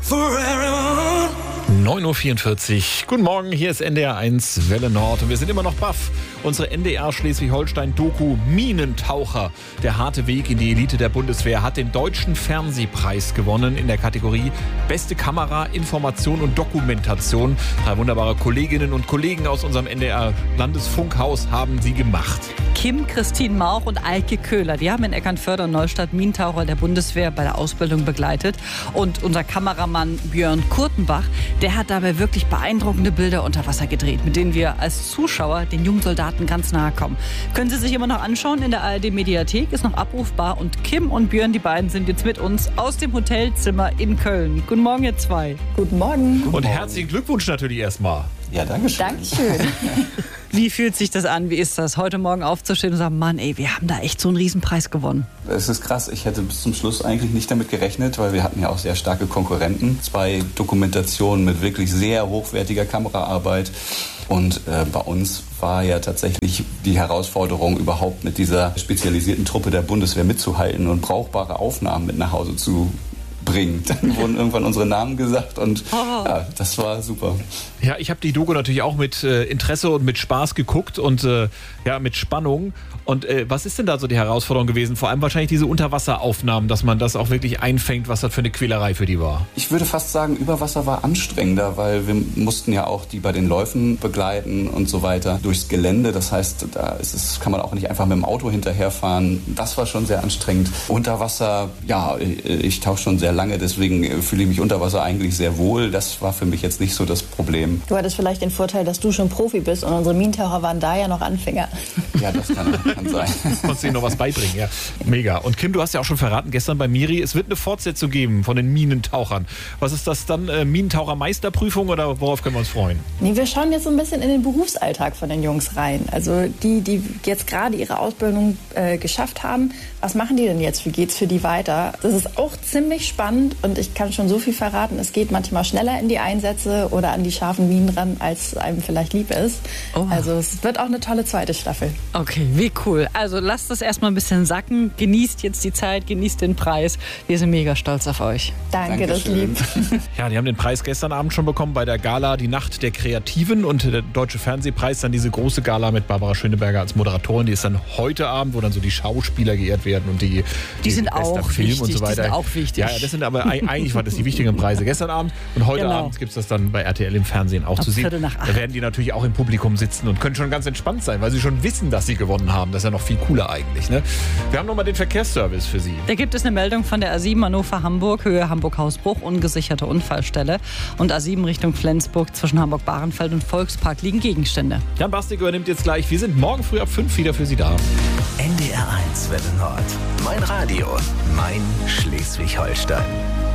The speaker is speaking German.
9:44 Uhr. Guten Morgen, hier ist NDR 1 Welle Nord und wir sind immer noch baff. Unsere NDR Schleswig-Holstein-Doku Minentaucher. Der harte Weg in die Elite der Bundeswehr hat den Deutschen Fernsehpreis gewonnen in der Kategorie Beste Kamera, Information und Dokumentation. 3 wunderbare Kolleginnen und Kollegen aus unserem NDR Landesfunkhaus haben sie gemacht. Kim, Christine Mauch und Eike Köhler, die haben in Eckernförde und Neustadt Minentaucher der Bundeswehr bei der Ausbildung begleitet. Und unser Kameramann Björn Kurtenbach, der hat dabei wirklich beeindruckende Bilder unter Wasser gedreht, mit denen wir als Zuschauer den jungen Soldaten ganz nahe kommen. Können Sie sich immer noch anschauen in der ARD-Mediathek, ist noch abrufbar. Und Kim und Björn, die beiden, sind jetzt mit uns aus dem Hotelzimmer in Köln. Guten Morgen, ihr zwei. Guten Morgen. Und herzlichen Glückwunsch natürlich erstmal. Ja, danke schön. Dankeschön. Wie fühlt sich das an? Wie ist das, heute Morgen aufzustehen und sagen, Mann, ey, wir haben da echt so einen Riesenpreis gewonnen? Es ist krass. Ich hätte bis zum Schluss eigentlich nicht damit gerechnet, weil wir hatten ja auch sehr starke Konkurrenten. 2 Dokumentationen mit wirklich sehr hochwertiger Kameraarbeit. Und bei uns war ja tatsächlich die Herausforderung, überhaupt mit dieser spezialisierten Truppe der Bundeswehr mitzuhalten und brauchbare Aufnahmen mit nach Hause zu bringen. Dann wurden irgendwann unsere Namen gesagt und ja, das war super. Ja, ich habe die Doku natürlich auch mit Interesse und mit Spaß geguckt und ja, mit Spannung. Und was ist denn da so die Herausforderung gewesen? Vor allem wahrscheinlich diese Unterwasseraufnahmen, dass man das auch wirklich einfängt, was das für eine Quälerei für die war. Ich würde fast sagen, Überwasser war anstrengender, weil wir mussten ja auch die bei den Läufen begleiten und so weiter durchs Gelände. Das heißt, da kann man auch nicht einfach mit dem Auto hinterherfahren. Das war schon sehr anstrengend. Unter ja, ich tauche schon sehr lange, deswegen fühle ich mich unter Wasser eigentlich sehr wohl. Das war für mich jetzt nicht so das Problem. Du hattest vielleicht den Vorteil, dass du schon Profi bist und unsere Minentaucher waren da ja noch Anfänger. Ja, das kann sein. Konntest du ihnen noch was beibringen, ja. Mega. Und Kim, du hast ja auch schon verraten gestern bei Miri, es wird eine Fortsetzung geben von den Minentauchern. Was ist das dann? Minentaucher-Meisterprüfung oder worauf können wir uns freuen? Nee, wir schauen jetzt so ein bisschen in den Berufsalltag von den Jungs rein. Also die jetzt gerade ihre Ausbildung geschafft haben, was machen die denn jetzt? Wie geht's für die weiter? Das ist auch ziemlich spannend und ich kann schon so viel verraten. Es geht manchmal schneller in die Einsätze oder an die scharfen Minen ran, als einem vielleicht lieb ist. Oh. Also es wird auch eine tolle zweite Staffel. Okay, wie cool. Also lasst das erstmal ein bisschen sacken. Genießt jetzt die Zeit, genießt den Preis. Wir sind mega stolz auf euch. Danke, das lieb. Ja, die haben den Preis gestern Abend schon bekommen bei der Gala Die Nacht der Kreativen und der Deutsche Fernsehpreis, dann diese große Gala mit Barbara Schöneberger als Moderatorin. Die ist dann heute Abend, wo dann so die Schauspieler geehrt werden und die sind bester auch Film wichtig, und so weiter. Die sind auch wichtig. Ja, das sind aber eigentlich waren das die wichtigen Preise gestern Abend und heute Abend gibt es das dann bei RTL im Fernsehen auch zu sehen. Da werden die natürlich auch im Publikum sitzen und können schon ganz entspannt sein, weil sie schon wissen, dass sie gewonnen haben. Das ist ja noch viel cooler eigentlich. Ne? Wir haben nochmal den Verkehrsservice für Sie. Da gibt es eine Meldung von der A7 Hannover-Hamburg, Höhe Hamburg-Hausbruch, ungesicherte Unfallstelle. Und A7 Richtung Flensburg zwischen Hamburg-Bahrenfeld und Volkspark liegen Gegenstände. Jan Bastik übernimmt jetzt gleich. Wir sind morgen früh ab 5 wieder für Sie da. NDR 1 Welle Nord. Mein Radio, mein Schleswig-Holstein.